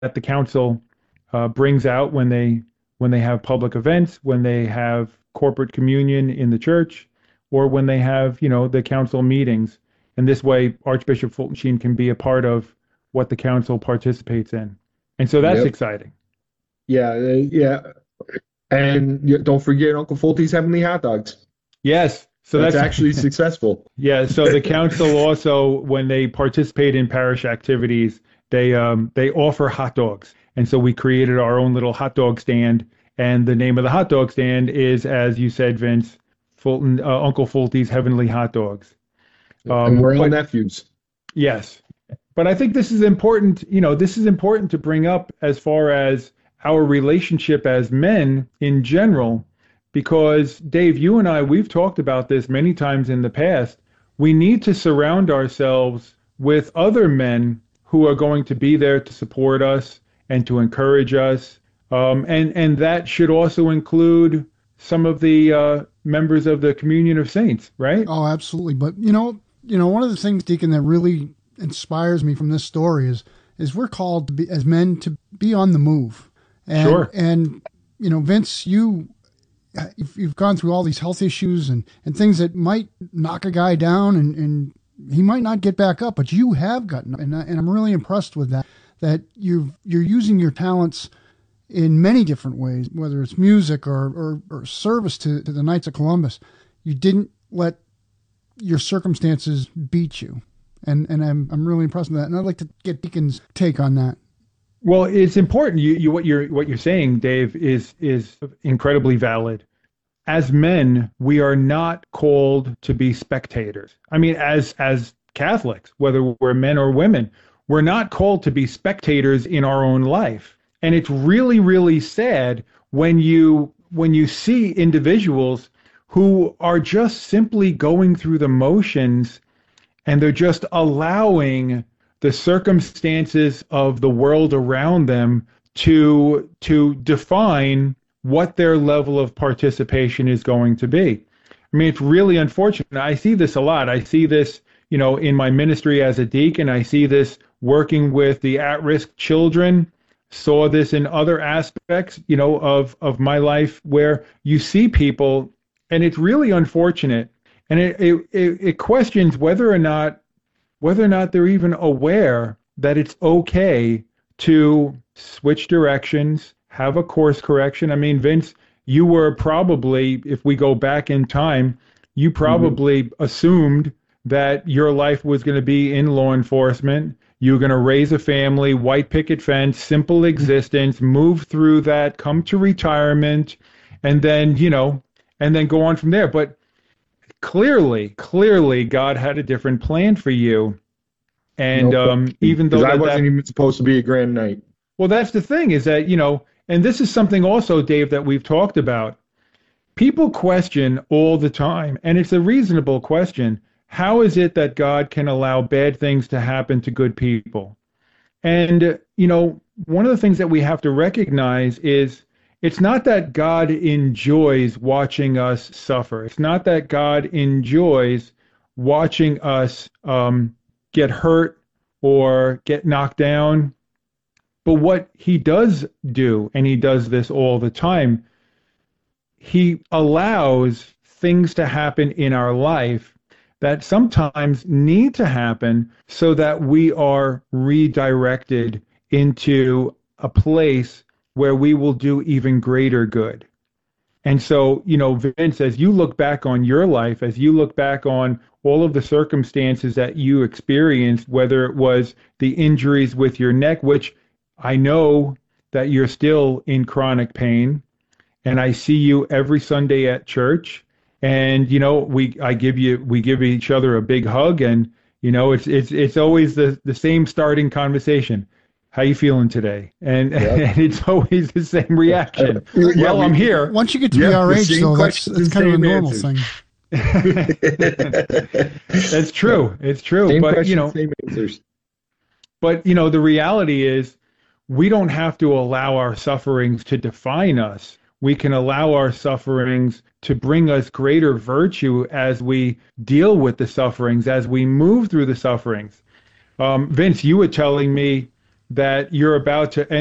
that the council brings out when they have public events, when they have corporate communion in the church, or when they have the council meetings. And this way, Archbishop Fulton Sheen can be a part of what the council participates in, and so that's Yep. exciting. Yeah. And don't forget Uncle Fulty's Heavenly Hot Dogs. Yes, so That's that's actually successful. yeah. So the council also, when they participate in parish activities, they offer hot dogs, and so we created our own little hot dog stand. And the name of the hot dog stand is, as you said, Vince, Fulton, Uncle Fulty's Heavenly Hot Dogs. And we're all But nephews. yes, but I think this is important. This is important to bring up as far as our relationship as men in general, because Dave, you and I, we've talked about this many times in the past. We need to surround ourselves with other men who are going to be there to support us and to encourage us. And that should also include some of the members of the Communion of Saints, right? Oh, absolutely. But one of the things, Deacon, that really inspires me from this story is we're called to be as men to be on the move. Sure. And Vince, you've gone through all these health issues and things that might knock a guy down and he might not get back up, but you have gotten up. And I'm really impressed with that you're using your talents in many different ways, whether it's music or service to the Knights of Columbus. You didn't let your circumstances beat you. And I'm really impressed with that. And I'd like to get Deacon's take on that. Well, it's important. What you're saying, Dave, is incredibly valid. As men, we are not called to be spectators. I mean, as Catholics, whether we're men or women, we're not called to be spectators in our own life. And it's really, really sad when you see individuals who are just simply going through the motions, and they're just allowing the circumstances of the world around them to define what their level of participation is going to be. I mean, it's really unfortunate. I see this a lot. I see this, in my ministry as a deacon. I see this working with the at-risk children. Saw this in other aspects, of my life, where you see people, and it's really unfortunate. And it questions whether or not they're even aware that it's okay to switch directions, have a course correction. I mean, Vince, you were probably, if we go back in time, you probably assumed that your life was going to be in law enforcement. You were going to raise a family, white picket fence, simple existence, move through that, come to retirement, and then, and then go on from there. But clearly, God had a different plan for you. And even though I wasn't even supposed to be a Grand Knight. well, that's the thing is that, and this is something also, Dave, that we've talked about. People question all the time, and it's a reasonable question. How is it that God can allow bad things to happen to good people? And, one of the things that we have to recognize is it's not that God enjoys watching us suffer. It's not that God enjoys watching us get hurt or get knocked down. But what he does do, and he does this all the time, he allows things to happen in our life that sometimes need to happen so that we are redirected into a place where we will do even greater good. And so, Vince, as you look back on your life, as you look back on all of the circumstances that you experienced, whether it was the injuries with your neck, which I know that you're still in chronic pain, and I see you every Sunday at church, and we give each other a big hug, and it's always the same starting conversation. How you feeling today? And, Yep. and it's always the same reaction. Well, I'm here. Once you get to be our age, though, that's kind of a normal answers. thing. That's true. It's true. Same But questions, same answers. but the reality is we don't have to allow our sufferings to define us. We can allow our sufferings to bring us greater virtue as we deal with the sufferings, as we move through the sufferings. Vince, you were telling me that you're about to